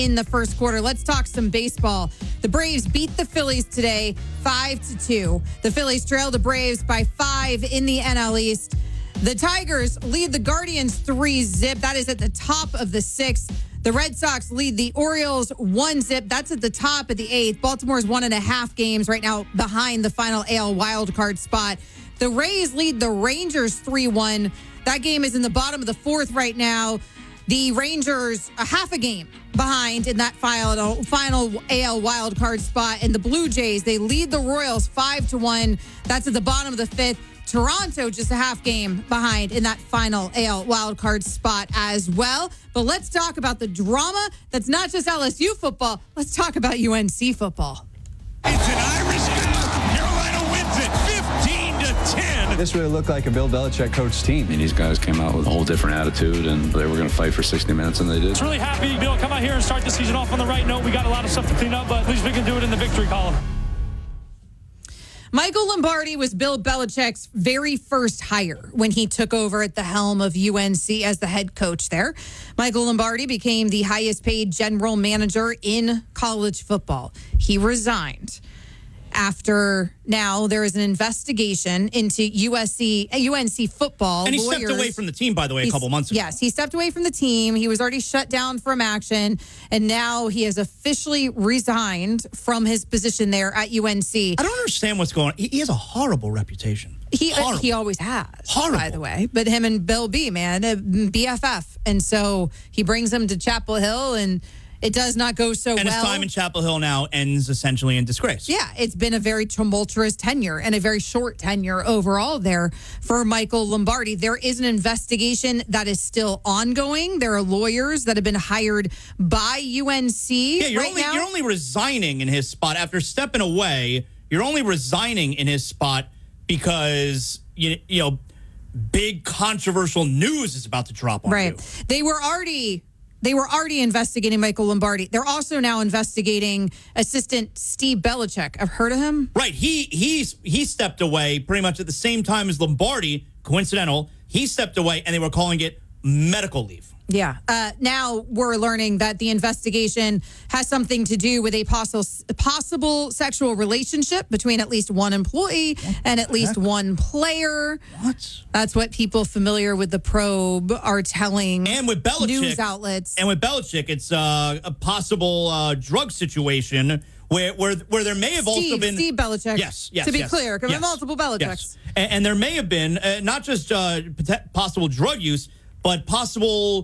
in the first quarter. Let's talk some baseball. The Braves beat the Phillies today 5-2. The Phillies trail the Braves by 5 in the NL East. The Tigers lead the Guardians 3-0. That is at the top of the 6th. The Red Sox lead the Orioles 1-0. That's at the top of the 8th. Baltimore's 1.5 games right now behind the final AL wildcard spot. The Rays lead the Rangers 3-1. That game is in the bottom of the 4th right now. The Rangers a half a game behind in that final AL wildcard spot. And the Blue Jays, they lead the Royals 5-1. That's at the bottom of the 5th. Toronto just a half game behind in that final AL wildcard spot as well. But let's talk about the drama that's not just LSU football. Let's talk about UNC football. It's an Irish game. Carolina wins it 15-10. This really looked like a Bill Belichick coach team. And these guys came out with a whole different attitude, and they were going to fight for 60 minutes, and they did. It's really happy to be able to come out here and start the season off on the right note. We got a lot of stuff to clean up, but at least we can do it in the victory column. Michael Lombardi was Bill Belichick's very first hire when he took over at the helm of UNC as the head coach there. Michael Lombardi became the highest paid general manager in college football. He resigned after now there is an investigation into UNC football. And he stepped away from the team, by the way, a couple months ago. Yes, he stepped away from the team. He was already shut down from action, and now he has officially resigned from his position there at UNC. I don't understand what's going on. He has a horrible reputation. He always has, horrible. By the way. But him and Bill B, man, BFF. And so he brings him to Chapel Hill, and it does not go so well. And his time in Chapel Hill now ends essentially in disgrace. Yeah, it's been a very tumultuous tenure and a very short tenure overall there for Michael Lombardi. There is an investigation that is still ongoing. There are lawyers that have been hired by UNC You're only resigning in his spot after stepping away. You're only resigning in his spot because you know big controversial news is about to drop on you. They were already investigating Michael Lombardi. They're also now investigating assistant Steve Belichick. I've heard of him. Right. He stepped away pretty much at the same time as Lombardi. Coincidental. He stepped away, and they were calling it medical leave. Yeah. Now we're learning that the investigation has something to do with a possible sexual relationship between at least one employee and at least one player. What? That's what people familiar with the probe are telling and with Belichick, news outlets. And with Belichick, it's a possible drug situation where there may have also been Steve Belichick. Yes. To be clear, because there are multiple Belichicks. Yes. And there may have been not just possible drug use, but possible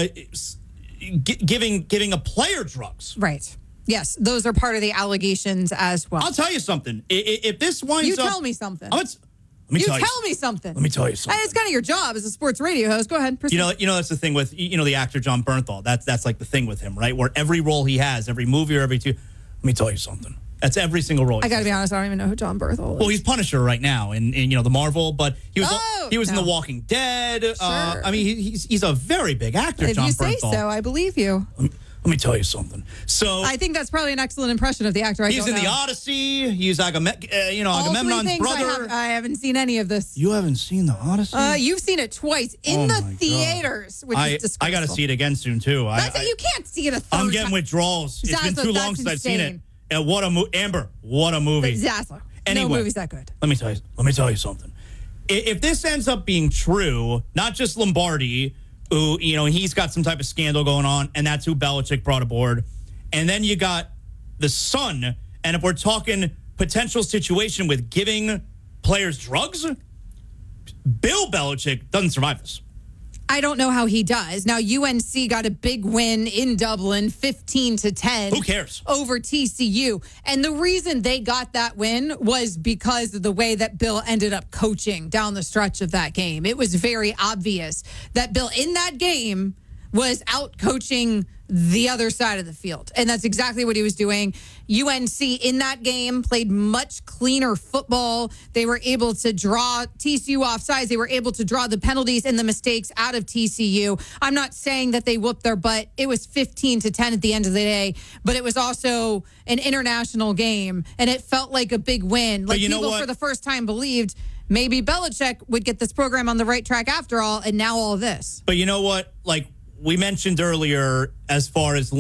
giving a player drugs. Right. Yes, those are part of the allegations as well. I'll tell you something. If this winds up... You tell me something. Let me tell me something. Let me tell you something. It's kind of your job as a sports radio host. Go ahead. Proceed. You know that's the thing with the actor John Bernthal. That's like the thing with him, right? Where every role he has, every movie or every two. Let me tell you something. That's every single role. I got to be honest. I don't even know who John Bernthal is. Well, he's Punisher right now in the Marvel, but he was in The Walking Dead. Sure. I mean, he's a very big actor. If John you Bernthal. say so, I believe you. Let me tell you something. So I think that's probably an excellent impression of the actor. He's in The Odyssey. He's Agamemnon's brother. I haven't seen any of this. You haven't seen The Odyssey? You've seen it twice in the theaters, which is disgraceful. I got to see it again soon too. You can't see it a third time. I'm getting withdrawals. It's been too long since I've seen it. And what a movie, Amber! What a movie. Anyway, no movie's that good. Let me tell you something. If this ends up being true, not just Lombardi, who he's got some type of scandal going on, and that's who Belichick brought aboard, and then you got the son, and if we're talking potential situation with giving players drugs, Bill Belichick doesn't survive this. I don't know how he does. Now, UNC got a big win in Dublin, 15-10. Who cares? Over TCU. And the reason they got that win was because of the way that Bill ended up coaching down the stretch of that game. It was very obvious that Bill, in that game, was out coaching the other side of the field. And that's exactly what he was doing. UNC in that game played much cleaner football. They were able to draw TCU offsides. They were able to draw the penalties and the mistakes out of TCU. I'm not saying that they whooped their butt. It was 15-10 at the end of the day, but it was also an international game, and it felt like a big win. Like people for the first time believed maybe Belichick would get this program on the right track after all, and now all this. But you know what? Like we mentioned earlier, as far as